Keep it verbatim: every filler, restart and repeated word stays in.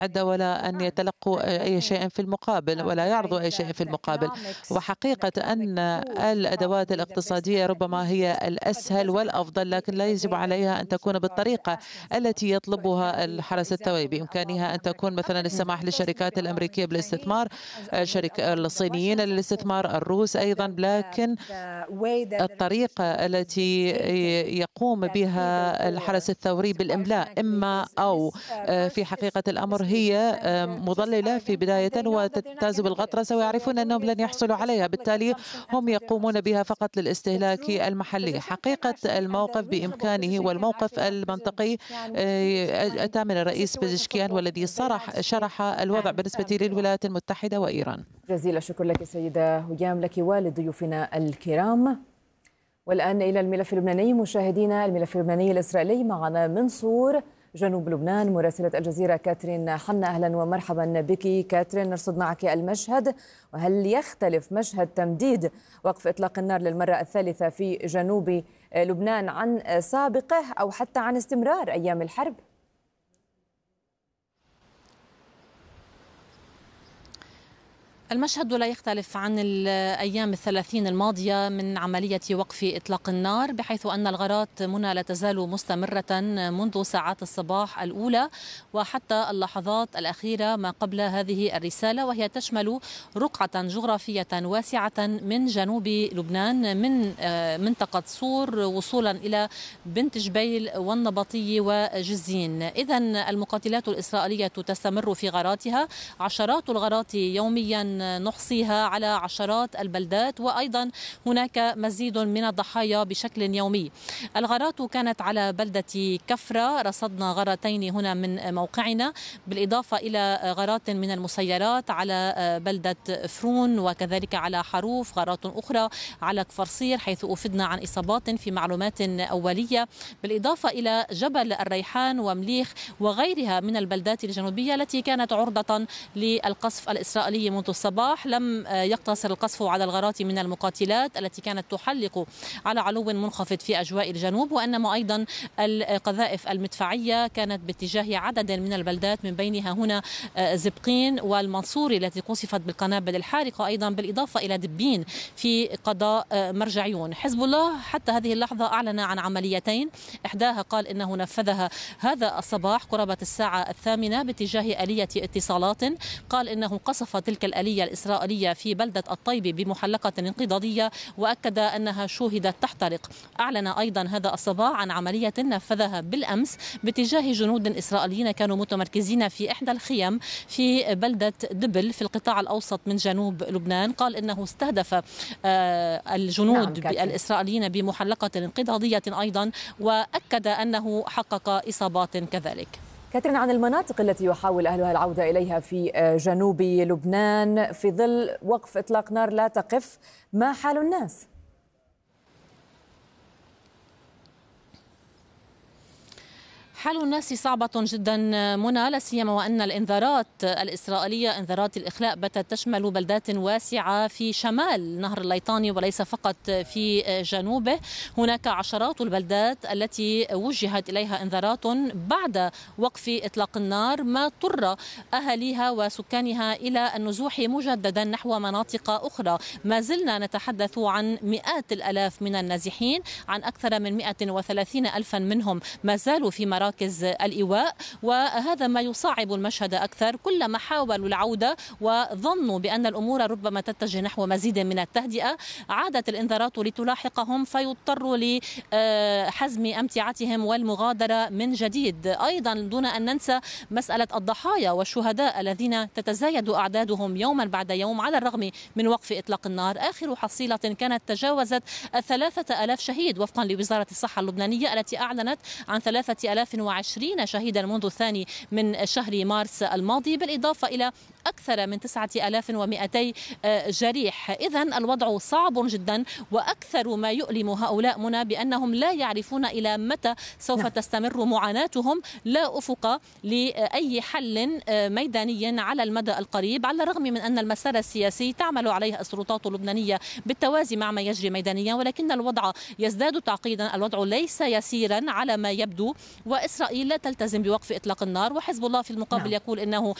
ولا أن يتلقوا أي شيء في المقابل ولا يعرضوا أي شيء في المقابل. وحقيقة أن الأدوات الاقتصادية ربما هي الأسهل والأفضل، لكن لا يجب عليها أن تكون بالطريقة التي يطلبها الحرس الثوري. بإمكانها أن تكون مثلا السماح للشركات الأمريكية بالاستثمار، الشركة الصينيين للاستثمار، الروس أيضا، لكن الطريقة التي يقوم بها الحرس الثوري بالإملاء إما أو في حقيقة الأمر هي مضللة في بداية وتجتاز بالغطرسة، ويعرفون أنهم لن يحصلوا عليها، بالتالي هم يقومون بها فقط للاستهلاك المحلي. حقيقة الموقف بإمكانه والموقف المنطقي أتى من الرئيس بزشكيان، والذي صرح شرح الوضع بالنسبة للولايات المتحدة وإيران. جزيل الشكر لك سيدة هيام، لك ولضيوفنا الكرام. والآن إلى الملف اللبناني مشاهدينا. الملف اللبناني الإسرائيلي معنا من صور جنوب لبنان مراسلة الجزيرة كاترين حنا. أهلا ومرحبا بك كاترين، نرصد معك المشهد. وهل يختلف مشهد تمديد وقف إطلاق النار للمرة الثالثة في جنوب لبنان عن سابقه أو حتى عن استمرار أيام الحرب؟ المشهد لا يختلف عن الأيام الثلاثين الماضية من عملية وقف إطلاق النار، بحيث أن الغارات منى لا تزال مستمرة منذ ساعات الصباح الأولى وحتى اللحظات الأخيرة ما قبل هذه الرسالة، وهي تشمل رقعة جغرافية واسعة من جنوب لبنان، من منطقة صور وصولا إلى بنت جبيل والنبطي وجزين. إذن المقاتلات الإسرائيلية تستمر في غاراتها، عشرات الغارات يوميا نحصيها على عشرات البلدات، وأيضا هناك مزيد من الضحايا بشكل يومي. الغارات كانت على بلدة كفرة، رصدنا غارتين هنا من موقعنا، بالإضافة إلى غارات من المسيرات على بلدة فرون، وكذلك على حروف، غارات أخرى على كفرصير، حيث أفدنا عن إصابات في معلومات أولية، بالإضافة إلى جبل الريحان ومليخ وغيرها من البلدات الجنوبية التي كانت عرضة للقصف الإسرائيلي منذ الصباح. لم يقتصر القصف على الغارات من المقاتلات التي كانت تحلق على علو منخفض في أجواء الجنوب، وإنما أيضا القذائف المدفعية كانت باتجاه عدد من البلدات، من بينها هنا زبقين والمنصوري التي قصفت بالقنابل الحارقة أيضا، بالإضافة إلى دبين في قضاء مرجعيون. حزب الله حتى هذه اللحظة أعلن عن عمليتين، إحداها قال إنه نفذها هذا الصباح قرابة الساعة الثامنة باتجاه آلية اتصالات، قال إنه قصف تلك الآلية الإسرائيلية في بلدة الطيب بمحلقة انقضاضية، وأكد أنها شوهدت تحترق. أعلن أيضا هذا الصباح عن عملية نفذها بالأمس باتجاه جنود إسرائيليين كانوا متمركزين في إحدى الخيم في بلدة دبل في القطاع الأوسط من جنوب لبنان. قال إنه استهدف الجنود نعم الإسرائيليين بمحلقة انقضاضية أيضا، وأكد أنه حقق إصابات كذلك. كاترين، عن المناطق التي يحاول أهلها العودة إليها في جنوب لبنان في ظل وقف إطلاق نار لا تقف، ما حال الناس؟ حال الناس صعبة جدا منى، لا سيما وأن الإنذارات الإسرائيلية، إنذارات الإخلاء، باتت تشمل بلدات واسعة في شمال نهر الليطاني وليس فقط في جنوبه. هناك عشرات البلدات التي وجهت إليها إنذارات بعد وقف إطلاق النار، ما اضطر أهاليها وسكانها إلى النزوح مجددا نحو مناطق أخرى. ما زلنا نتحدث عن مئات الآلاف من النازحين، عن أكثر من مئة وثلاثين ألفا منهم ما زالوا في مراكز مراكز الإيواء، وهذا ما يصعب المشهد أكثر. كلما حاولوا العودة وظنوا بأن الأمور ربما تتجه نحو مزيد من التهدئة، عادت الإنذارات لتلاحقهم فيضطروا لحزم أمتعتهم والمغادرة من جديد. أيضا دون أن ننسى مسألة الضحايا والشهداء الذين تتزايد أعدادهم يوما بعد يوم على الرغم من وقف إطلاق النار. آخر حصيلة كانت تجاوزت الثلاثة آلاف شهيد وفقا لوزارة الصحة اللبنانية، التي أعلنت عن ثلاثة آلاف وعشرين شهيدا منذ الثاني من شهر مارس الماضي، بالإضافة إلى أكثر من تسعة آلاف ومئتي جريح. إذن الوضع صعب جدا، وأكثر ما يؤلم هؤلاء منى بأنهم لا يعرفون إلى متى سوف تستمر معاناتهم، لا أفق لأي حل ميداني على المدى القريب، على الرغم من أن المسار السياسي تعمل عليه السلطات اللبنانية بالتوازي مع ما يجري ميدانيا، ولكن الوضع يزداد تعقيدا، الوضع ليس يسيرا على ما يبدو، وإسرائيل لا تلتزم بوقف إطلاق النار، وحزب الله في المقابل نعم. يقول إنه